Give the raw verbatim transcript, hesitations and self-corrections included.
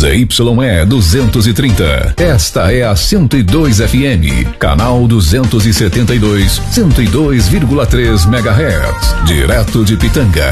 Z Y E duzentos e trinta. Esta é a cento e dois F M, canal duzentos e setenta e dois, cento e dois vírgula três megahertz, direto de Pitanga.